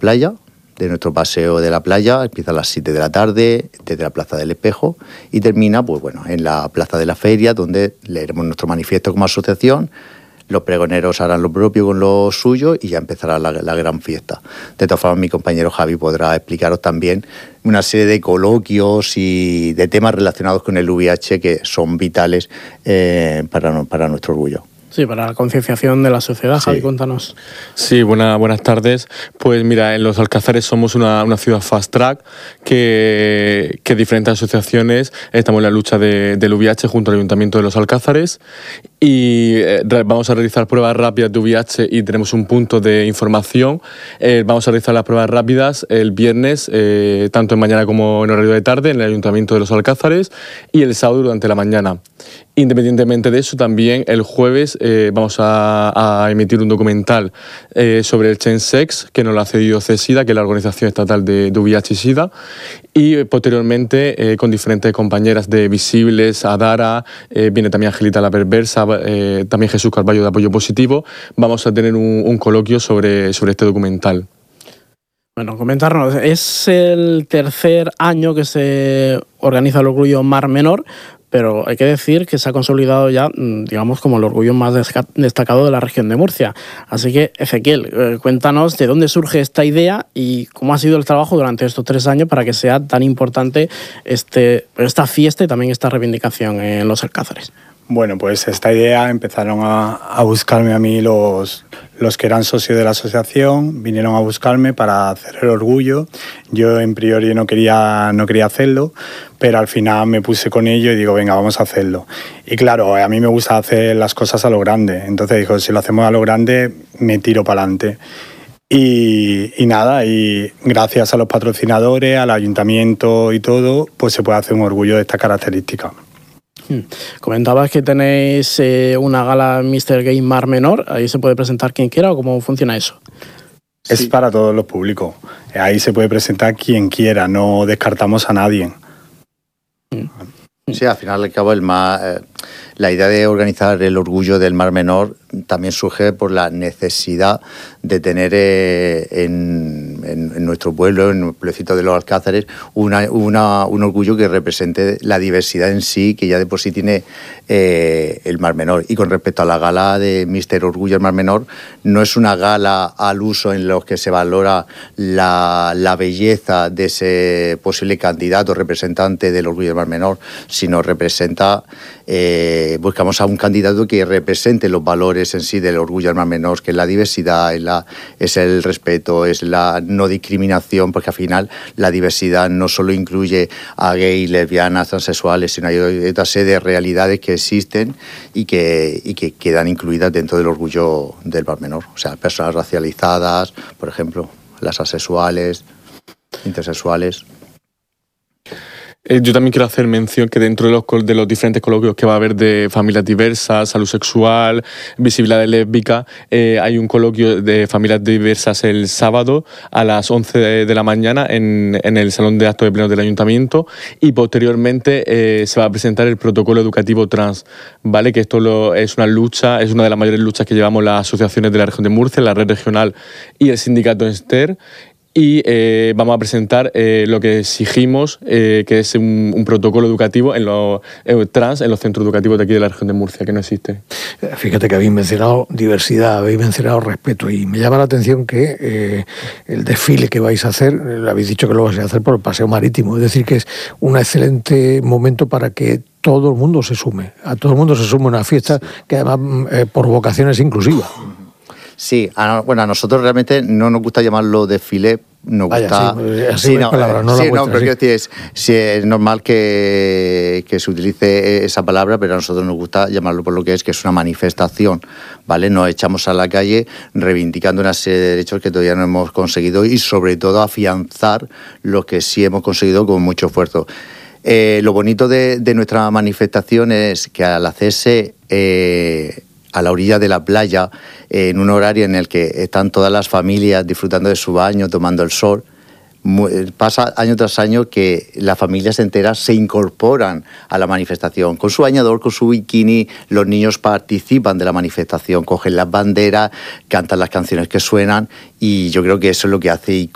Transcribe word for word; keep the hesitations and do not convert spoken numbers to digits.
playa, de nuestro paseo de la playa. Empieza a las siete de la tarde, desde la Plaza del Espejo, y termina, pues bueno, en la Plaza de la Feria, donde leeremos nuestro manifiesto como asociación. Los pregoneros harán lo propio con lo suyo y ya empezará la, la gran fiesta. De todas formas, mi compañero Javi podrá explicaros también una serie de coloquios y de temas relacionados con el V I H que son vitales eh, para, para nuestro orgullo. Sí, para la concienciación de la sociedad. Javi, sí. Cuéntanos. Sí, buena, buenas tardes. Pues mira, en Los Alcázares somos una, una ciudad fast track que, que diferentes asociaciones estamos en la lucha de, del V I H junto al Ayuntamiento de Los Alcázares y eh, vamos a realizar pruebas rápidas de V I H y tenemos un punto de información. Eh, vamos a realizar las pruebas rápidas el viernes, eh, tanto en mañana como en horario de tarde, en el Ayuntamiento de Los Alcázares, y el sábado durante la mañana. Independientemente de eso, también el jueves eh, vamos a, a emitir un documental eh, sobre el Chemsex, que nos lo ha cedido CESIDA, que es la Organización Estatal de, de V I H y SIDA, y eh, posteriormente eh, con diferentes compañeras de Visibles, Adara, eh, viene también Angelita la Perversa, eh, también Jesús Carballo de Apoyo Positivo. Vamos a tener un, un coloquio sobre, sobre este documental. Bueno, comentarnos, es el tercer año que se organiza el Orgullo Mar Menor, pero hay que decir que se ha consolidado ya, digamos, como el orgullo más destacado de la región de Murcia. Así que, Ezequiel, eh, cuéntanos de dónde surge esta idea y cómo ha sido el trabajo durante estos tres años para que sea tan importante este, esta fiesta y también esta reivindicación en Los Alcázares. Bueno, pues esta idea empezaron a, a buscarme a mí los, los que eran socios de la asociación, vinieron a buscarme para hacer el orgullo. Yo en priori no quería, no quería hacerlo, pero al final me puse con ello y digo, venga, vamos a hacerlo. Y claro, a mí me gusta hacer las cosas a lo grande, entonces digo, si lo hacemos a lo grande, me tiro para adelante. Y, y nada, y gracias a los patrocinadores, al ayuntamiento y todo, pues se puede hacer un orgullo de esta característica. Comentabas que tenéis eh, una gala míster Game Mar Menor, ahí se puede presentar quien quiera, ¿o cómo funciona eso? Es sí. Para todos los públicos, ahí se puede presentar quien quiera, no descartamos a nadie. Sí, al final al cabo el mar, eh, la idea de organizar el orgullo del Mar Menor también surge por la necesidad de tener eh, en, en, en nuestro pueblo, en el pueblecito de Los Alcázares, una, una, un orgullo que represente la diversidad en sí, que ya de por sí tiene eh, el Mar Menor. Y con respecto a la gala de míster Orgullo del Mar Menor, no es una gala al uso en la que se valora la, la belleza de ese posible candidato representante del Orgullo del Mar Menor, sino representa, eh, buscamos a un candidato que represente los valores en sí del Orgullo del Mar Menor, que es la diversidad, es, la, es el respeto, es la no discriminación, porque al final la diversidad no solo incluye a gays, lesbianas, transexuales, sino hay otra serie de realidades que existen y que, y que quedan incluidas dentro del Orgullo del Mar Menor. O sea, personas racializadas, por ejemplo, las asexuales, intersexuales. Eh, yo también quiero hacer mención que dentro de los, de los diferentes coloquios que va a haber de familias diversas, salud sexual, visibilidad lésbica, eh, hay un coloquio de familias diversas el sábado a las once de, de la mañana en, en el Salón de Actos de Plenos del Ayuntamiento, y posteriormente eh, se va a presentar el protocolo educativo trans, ¿vale? Que esto lo, es una lucha, es una de las mayores luchas que llevamos las asociaciones de la región de Murcia, la red regional y el sindicato Ester. Y eh, vamos a presentar eh, lo que exigimos, eh, que es un, un protocolo educativo en los eh, trans en los centros educativos de aquí de la región de Murcia, que no existe. Fíjate que habéis mencionado diversidad, habéis mencionado respeto, y me llama la atención que eh, el desfile que vais a hacer, eh, habéis dicho que lo vais a hacer por el paseo marítimo, es decir, que es un excelente momento para que todo el mundo se sume, a todo el mundo se sume una fiesta que además eh, por vocación es inclusiva. Sí, a, bueno, a nosotros realmente no nos gusta llamarlo desfile, nos Vaya, gusta... Sí, así sí, no, palabra, no, sí, la vuestra, no, pero sí. quiero decir, es, sí, es normal que, que se utilice esa palabra, pero a nosotros nos gusta llamarlo por lo que es, que es una manifestación, ¿vale? Nos echamos a la calle reivindicando una serie de derechos que todavía no hemos conseguido y sobre todo afianzar lo que sí hemos conseguido con mucho esfuerzo. Eh, lo bonito de, de nuestra manifestación es que al hacerse... Eh, a la orilla de la playa, eh, en un horario en el que están todas las familias disfrutando de su baño, tomando el sol. Muy, pasa año tras año que las familias enteras se incorporan a la manifestación. Con su bañador, con su bikini, los niños participan de la manifestación, cogen las banderas, cantan las canciones que suenan, y yo creo que eso es lo que hace